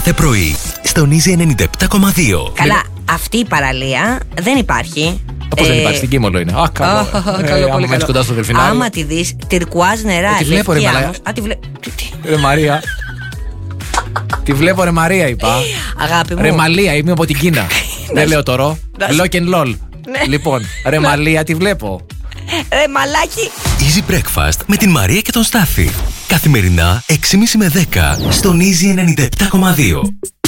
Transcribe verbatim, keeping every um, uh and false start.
κάθε πρωί στον Easy ενενήντα επτά κόμμα δύο. Καλά, Λε... αυτή η παραλία δεν υπάρχει. Όπως ε... δεν υπάρχει, στην Κίμολο είναι. Α, καλό. Oh, καλό, ε, πολύ καλό. Κοντά στο Δελφινάριο. Άμα τη δεις, τυρκουάζ νερά. Τη βλέπω, ρε Μαρία. Α, τη βλέ... Ρε Μαρία. Τη βλέπω, ρε Μαρία, είπα. Αγάπη μου. Ρε Μαλία, είμαι από την Κίνα. Δεν λέω τώρα. Lock and lol. Λοιπόν, ρε Μαλία, τη βλέπω. Ρε μαλάκι. Easy Breakfast με την Μαρία και τον Στάφη. Καθημερινά έξι και μισή με δέκα στον Easy ενενήντα επτά κόμμα δύο.